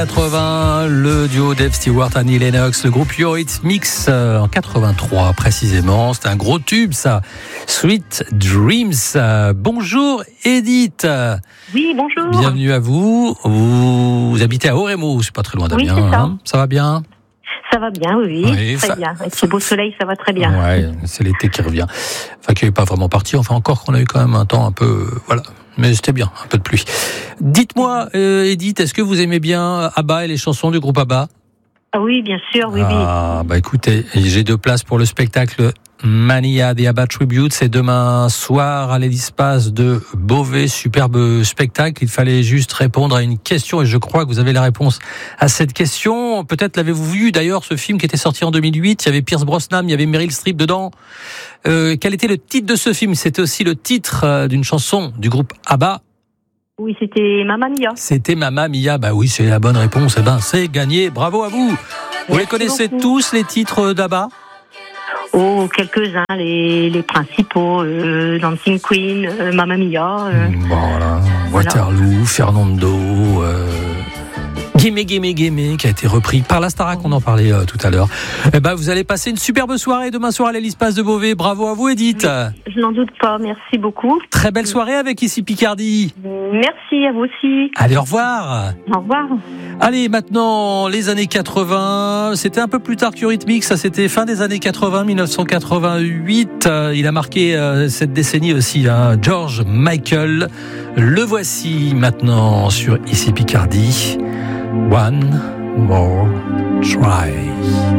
80, le duo Dave Stewart, Annie Lennox, le groupe Eurythmics en 83 précisément. C'est un gros tube ça, Sweet Dreams. Bonjour Edith. Oui, bonjour. Bienvenue à vous. Vous habitez à Oremo, c'est pas très loin d'Amiens. Oui, c'est ça. Ça va bien? Ça va bien, oui, très bien. Avec ce beau soleil, ça va très bien. Ouais, c'est l'été qui revient. Enfin, qui n'est pas vraiment parti. Enfin, encore qu'on a eu quand même un temps un peu, voilà. Mais c'était bien, un peu de pluie. Dites-moi, Edith, est-ce que vous aimez bien ABBA et les chansons du groupe ABBA? Ah oui, bien sûr, oui, Ah, bah écoutez, j'ai 2 places pour le spectacle Mania The ABBA Tribute. C'est demain soir à l'Espace de Beauvais. Superbe spectacle. Il fallait juste répondre à une question et je crois que vous avez la réponse à cette question. Peut-être l'avez-vous vu d'ailleurs, ce film qui était sorti en 2008. Il y avait Pierce Brosnan, il y avait Meryl Streep dedans. Quel était le titre de ce film? C'était aussi le titre d'une chanson du groupe ABBA. Oui, c'était Mamma Mia. C'était Mamma Mia. Bah oui, c'est la bonne réponse. Eh ben, c'est gagné. Bravo à vous. Vous les connaissez tous, les titres d'ABBA? Oh, quelques-uns, les principaux, Dancing Queen, Mamma Mia. Voilà, Waterloo, Fernando, Gimme Gimme Gimme, qui a été repris par la Starac, on en parlait tout à l'heure. Eh ben, vous allez passer une superbe soirée demain soir à l'Espace de Beauvais. Bravo à vous, Edith. Je n'en doute pas, merci beaucoup. Très belle soirée avec ici Picardie. Merci à vous aussi. Allez, au revoir. Au revoir. Allez, maintenant, les années 80. C'était un peu plus tard qu'Eurythmics, ça c'était fin des années 80, 1988. Il a marqué cette décennie aussi, hein, George Michael. Le voici maintenant sur ici Picardie. One More Try.